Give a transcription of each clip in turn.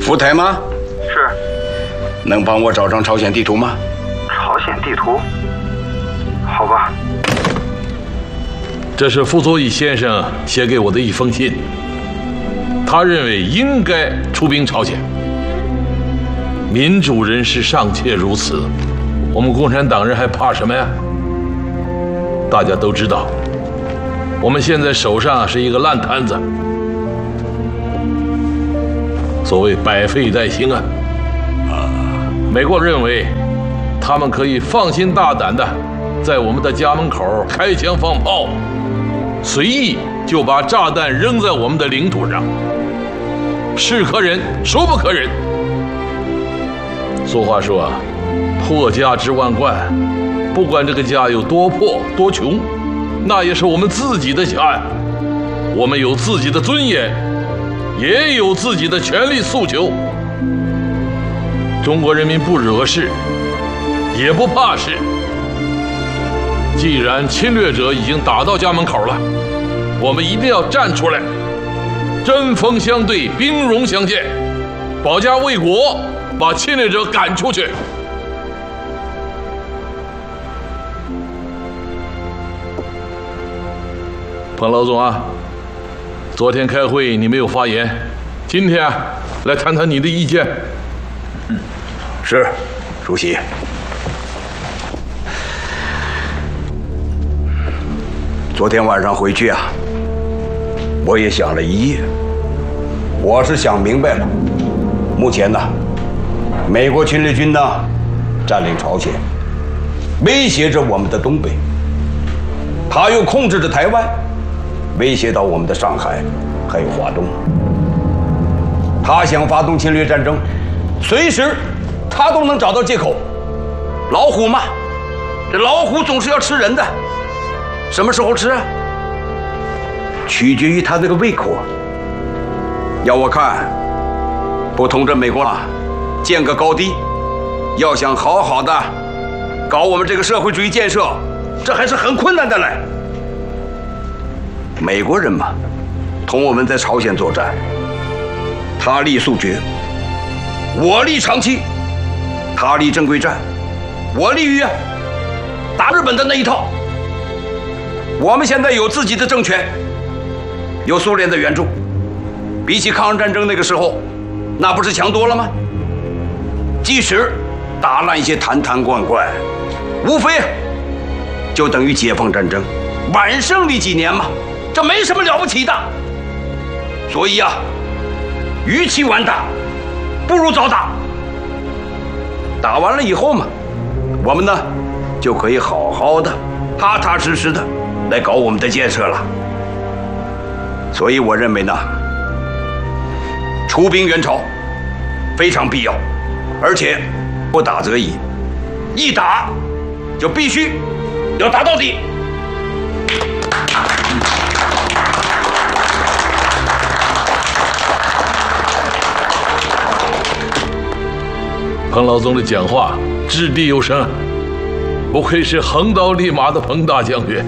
福台吗？ 是。 能帮我找张朝鲜地图吗？ 朝鲜地图？好吧。 这是傅作义先生写给我的一封信。他认为应该出兵朝鲜。民主人士尚且如此，我们共产党人还怕什么呀？大家都知道，我们现在手上是一个烂摊子。所谓百废待兴啊！美国认为，他们可以放心大胆的在我们的家门口开枪放炮，随意就把炸弹扔在我们的领土上，是可忍，孰不可忍？俗话说，破家之万贯，不管这个家有多破多穷，那也是我们自己的家呀。我们有自己的尊严，也有自己的权利诉求。中国人民不惹事，也不怕事。既然侵略者已经打到家门口了，我们一定要站出来，针锋相对，兵戎相见，保家卫国，把侵略者赶出去。彭老总啊，昨天开会你没有发言，今天来谈谈你的意见。 是，主席。昨天晚上回去啊，我也想了一夜。我是想明白了，目前呢，美国侵略军呢占领朝鲜，威胁着我们的东北，他又控制着台湾，威胁到我们的上海，还有华东。他想发动侵略战争，随时他都能找到借口。老虎嘛，这老虎总是要吃人的，什么时候吃啊？取决于他那个胃口啊。要我看，不同着美国啊，建个高低，要想好好的搞我们这个社会主义建设，这还是很困难的嘞。美国人嘛，同我们在朝鲜作战，他立速决，我立长期，他立正规战，我立于打日本的那一套。我们现在有自己的政权，有苏联的援助，比起抗日战争那个时候，那不是强多了吗？即使打烂一些坛坛罐罐，无非就等于解放战争晚胜利几年嘛，这没什么了不起的。所以啊，与其晚打，不如早打。打完了以后嘛，我们呢就可以好好的、踏踏实实的来搞我们的建设了。所以我认为呢，出兵援朝非常必要，而且不打则已，一打就必须要打到底。 彭老总的讲话掷地有声，不愧是横刀立马的彭大将军。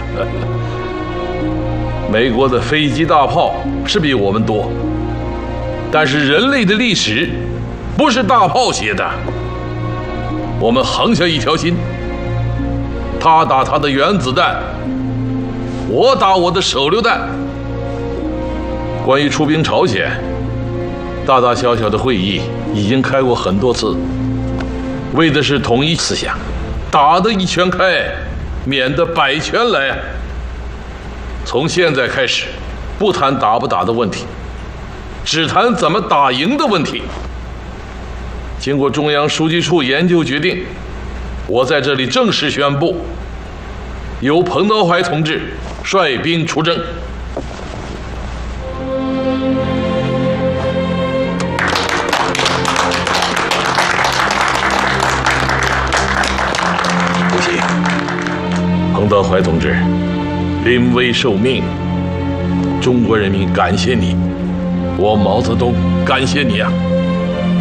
美国的飞机大炮是比我们多，但是人类的历史不是大炮写的。我们横下一条心，他打他的原子弹，我打我的手榴弹。关于出兵朝鲜，大大小小的会议已经开过很多次，为的是统一思想，打得一拳开，免得百拳来。从现在开始，不谈打不打的问题，只谈怎么打赢的问题。经过中央书记处研究决定，我在这里正式宣布，由彭德怀同志率兵出征。 主席， 彭德怀同志临危受命，中国人民感谢你，我毛泽东感谢你啊！